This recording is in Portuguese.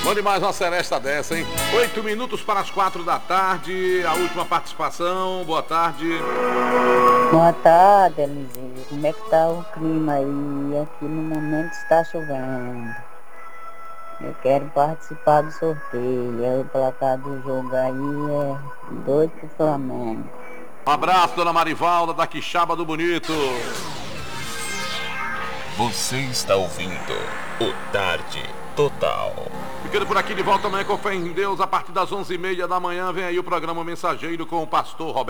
Bom demais uma seresta dessa, hein? 8 minutos para as 4 da tarde, a última participação. Boa tarde. Boa tarde, Elisinho. Como é que tá o clima aí? Aqui no momento está chovendo. Eu quero participar do sorteio. O placar do jogo aí é 2 pro Flamengo. Um abraço, dona Marivalda, da Quixaba do Bonito. Você está ouvindo o Tarde Total. Ficando por aqui de volta amanhã com fé em Deus, a partir das 11h30 da manhã, vem aí o programa Mensageiro com o pastor Roberto.